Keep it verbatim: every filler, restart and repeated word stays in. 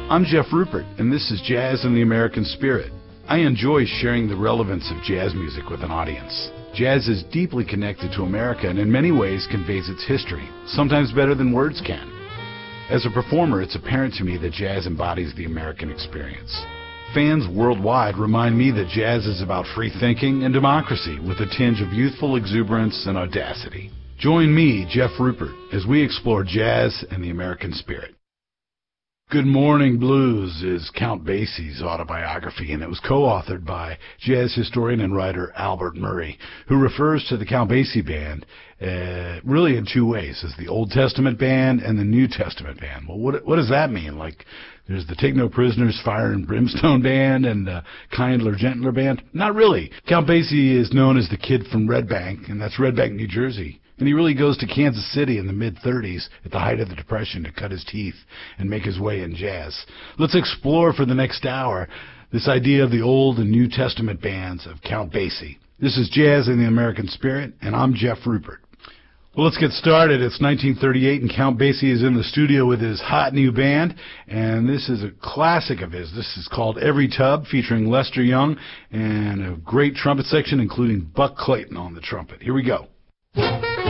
I'm Jeff Rupert, and this is Jazz in the American Spirit. I enjoy sharing the relevance of jazz music with an audience. Jazz is deeply connected to America and in many ways conveys its history, sometimes better than words can. As a performer, it's apparent to me that jazz embodies the American experience. Fans worldwide remind me that jazz is about free thinking and democracy with a tinge of youthful exuberance and audacity. Join me, Jeff Rupert, as we explore jazz and the American spirit. Good Morning Blues is Count Basie's autobiography, and it was co-authored by jazz historian and writer Albert Murray, who refers to the Count Basie Band uh, really in two ways, as the Old Testament Band and the New Testament Band. Well, what, what does that mean? Like, there's the Take No Prisoners Fire and Brimstone Band and the Kindler Gentler Band? Not really. Count Basie is known as the Kid from Red Bank, and that's Red Bank, New Jersey. And he really goes to Kansas City in the mid-thirties at the height of the Depression to cut his teeth and make his way in jazz. Let's explore for the next hour this idea of the Old and New Testament bands of Count Basie. This is Jazz in the American Spirit, and I'm Jeff Rupert. Well, let's get started. It's nineteen thirty-eight, and Count Basie is in the studio with his hot new band, and this is a classic of his. This is called Every Tub, featuring Lester Young, and a great trumpet section, including Buck Clayton on the trumpet. Here we go.